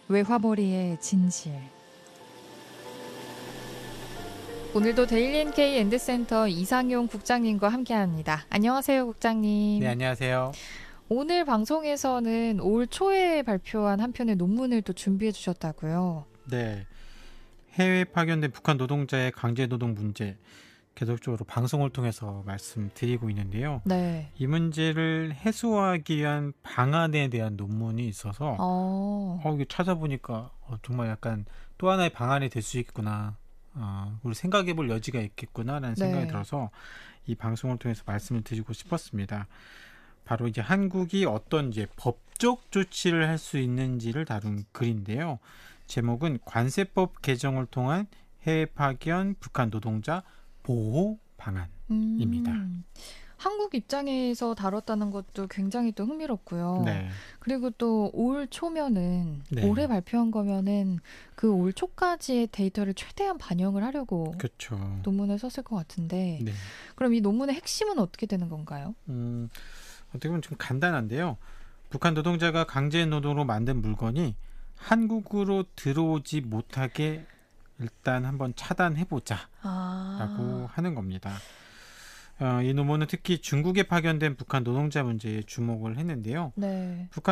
외화벌이의 진실. 오늘도 데일리 NK 엔드센터 이상용 국장님과 함께합니다. 안녕하세요, 국장님. 네, 안녕하세요. 오늘 방송에서는 올 초에 발표한 한 편의 논문을 또 준비해 주셨다고요. 네, 해외에 파견된 북한 노동자의 강제노동 문제 계속적으로 방송을 통해서 말씀드리고 있는데요. 네. 이 문제를 해소하기 위한 방안에 대한 논문이 있어서 이거 찾아보니까 정말 약간 또 하나의 방안이 될 수 있겠구나. 우리 생각해볼 여지가 있겠구나라는 생각이 들어서 이 방송을 통해서 말씀을 드리고 싶었습니다. 바로 이제 한국이 어떤 이제 법적 조치를 할 수 있는지를 다룬 글인데요. 제목은 관세법 개정을 통한 해외 파견 북한 노동자 보호 방안입니다. 한국 입장에서 다뤘다는 것도 굉장히 또 흥미롭고요. 네. 그리고 또 올 초면은 네. 올해 발표한 거면은 그 올 초까지의 데이터를 최대한 반영을 하려고 그렇죠. 논문을 썼을 것 같은데 네. 그럼 이 논문의 핵심은 어떻게 되는 건가요? 어떻게 보면 좀 간단한데요. 북한 노동자가 강제 노동으로 만든 물건이 한국으로 들어오지 못하게 일단 한번 차단해보자 라고 하는 겁니다. 이 논문은 특히 중국에 파견된 북한 노동자 문제에 주목을 했는데요. 네. 북한